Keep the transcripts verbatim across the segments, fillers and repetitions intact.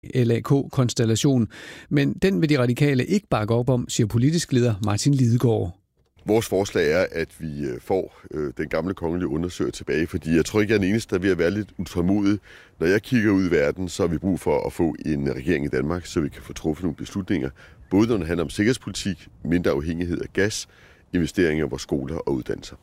L A K-konstellation, men den vil de radikale ikke bakke op om, siger politisk leder Martin Lidegaard. Vores forslag er, at vi får øh, den gamle kongelige undersøger tilbage, fordi jeg tror ikke, jeg er den eneste, der er ved at være lidt utålmodig. Når jeg kigger ud i verden, så har vi brug for at få en regering i Danmark, så vi kan få truffet nogle beslutninger, både når det handler om sikkerhedspolitik, mindre afhængighed af gas, investeringer i vores skoler og uddannelser.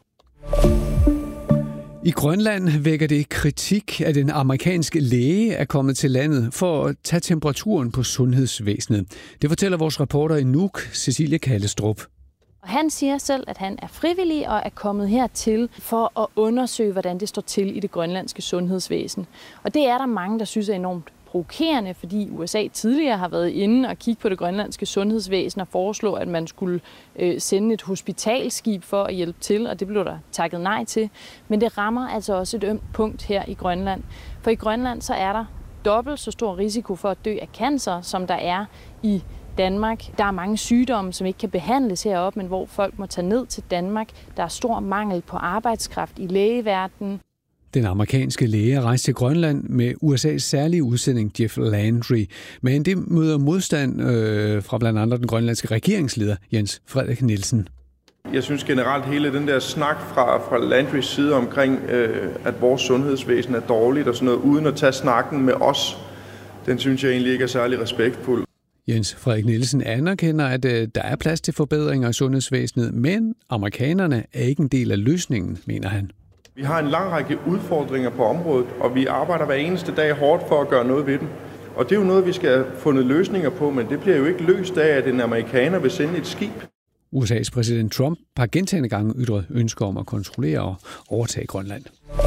I Grønland vækker det kritik, at en amerikansk læge er kommet til landet for at tage temperaturen på sundhedsvæsenet. Det fortæller vores reporter i Nuuk, Cecilie Kallestrup. Han siger selv, at han er frivillig og er kommet hertil for at undersøge, hvordan det står til i det grønlandske sundhedsvæsen. Og det er der mange, der synes er enormt provokerende, fordi U S A tidligere har været inde og kigge på det grønlandske sundhedsvæsen og foreslå, at man skulle øh, sende et hospitalskib for at hjælpe til, og det blev der takket nej til. Men det rammer altså også et ømt punkt her i Grønland. For i Grønland så er der dobbelt så stor risiko for at dø af cancer, som der er i Danmark. Der er mange sygdomme, som ikke kan behandles heroppe, men hvor folk må tage ned til Danmark. Der er stor mangel på arbejdskraft i lægeverdenen. Den amerikanske læge rejste til Grønland med U S A's særlige udsending Jeff Landry. Men det møder modstand øh, fra blandt andet den grønlandske regeringsleder Jens Frederik Nielsen. Jeg synes generelt hele den der snak fra, fra Landrys side omkring, øh, at vores sundhedsvæsen er dårligt og sådan noget, uden at tage snakken med os, den synes jeg egentlig ikke er særlig respektfuld. Jens Frederik Nielsen anerkender, at øh, der er plads til forbedringer i sundhedsvæsenet, men amerikanerne er ikke en del af løsningen, mener han. Vi har en lang række udfordringer på området, og vi arbejder hver eneste dag hårdt for at gøre noget ved dem. Og det er jo noget, vi skal have fundet løsninger på, men det bliver jo ikke løst af, at en amerikaner vil sende et skib. U S A's præsident Trump har gentagne gange ytret ønsker om at kontrollere og overtage Grønland.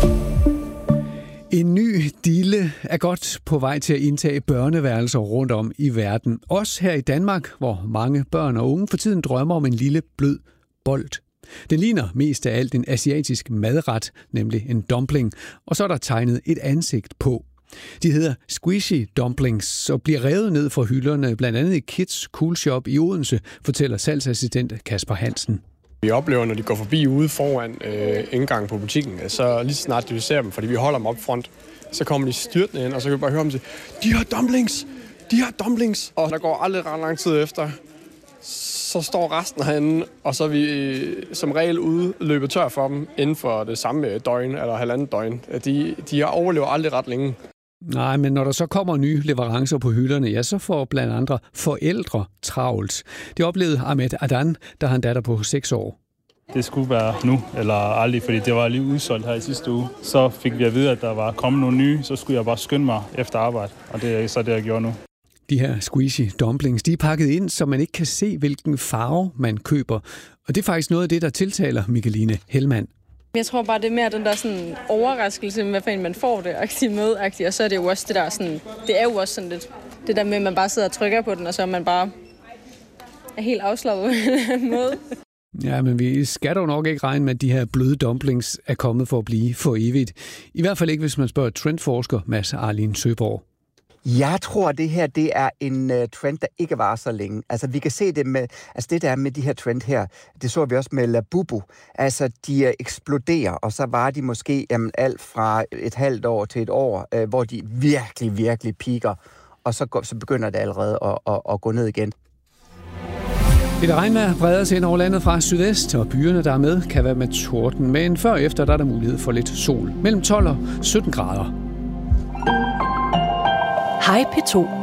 En ny dille er godt på vej til at indtage børneværelser rundt om i verden. Også her i Danmark, hvor mange børn og unge for tiden drømmer om en lille blød bold. Den ligner mest af alt en asiatisk madret, nemlig en dumpling, og så er der tegnet et ansigt på. De hedder squishy dumplings og bliver revet ned fra hylderne, blandt andet i Kids Cool Shop i Odense, fortæller salgsassistent Kasper Hansen. Vi oplever, når de går forbi ude foran øh, indgangen på butikken, så lige så snart de ser dem, fordi vi holder dem op front, så kommer de styrtende ind, og så kan vi bare høre dem sige, de har dumplings, de har dumplings. Og der går aldrig ret lang tid efter, så står resten herinde, og så er vi øh, som regel ude løbet tør for dem inden for det samme døgn eller halvanden døgn. De, de overlever aldrig ret længe. Nej, men når der så kommer nye leverancer på hylderne, ja, så får blandt andre forældre travlt. Det oplevede Ahmed Adan, der har en datter på seks år. Det skulle være nu eller aldrig, fordi det var lige udsolgt her i sidste uge. Så fik vi at vide, at der var kommet nogle nye, så skulle jeg bare skynde mig efter arbejde, og det er så det, jeg gjorde nu. De her squishy dumplings, de er pakket ind, så man ikke kan se, hvilken farve man køber. Og det er faktisk noget af det, der tiltaler Michaeline Hellmann. Jeg tror bare, det er mere den der sådan overraskelse, med hvad man får det aktivt med, aktivt. Og så er det jo også det der sådan, det er jo også sådan lidt, det der med, at man bare sidder og trykker på den, og så er man bare er helt afslappet på en eller anden måde. Ja, men vi skal dog nok ikke regne med, at de her bløde dumplings er kommet for at blive for evigt. I hvert fald ikke, hvis man spørger trendforsker Mads Arlin Søborg. Jeg tror, at det her det er en uh, trend, der ikke var så længe. Altså, vi kan se det med, altså det der er med de her trend her, det så vi også med Labubu. Altså, de uh, eksploderer, og så var de måske jamen, alt fra et halvt år til et år, uh, hvor de virkelig, virkelig piker, og så, går, så begynder det allerede at, at, at gå ned igen. Et regnvejr breder sig ind over landet fra sydvest, og byerne, der er med, kan være med torden. Men før og efter, der er der mulighed for lidt sol. Mellem tolv og sytten grader. Hej P to.